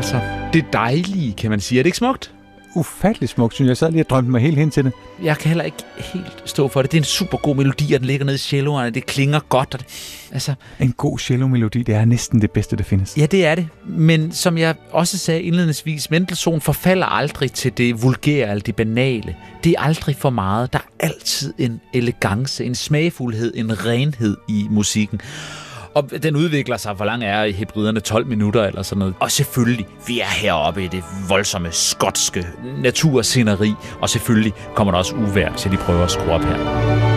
altså det dejlige, kan man sige. Er det ikke smukt? Ufattelig smukt, synes jeg. Jeg sad lige og drømte mig helt hen til det. Jeg kan heller ikke helt stå for det. Det er en super god melodi, og den ligger nede i celloerne. Det klinger godt. Og det, altså, en god cello-melodi, det er næsten det bedste, der findes. Ja, det er det. Men som jeg også sagde indledningsvis, Mendelssohn forfalder aldrig til det vulgære eller det banale. Det er aldrig for meget. Der er altid en elegance, en smagfuldhed, en renhed i musikken. Og den udvikler sig, hvor lang er Hebriderne 12 minutter eller sådan noget. Og selvfølgelig, vi er heroppe i det voldsomme skotske natursceneri. Og selvfølgelig kommer der også uvejr, til de prøver at skrue op her.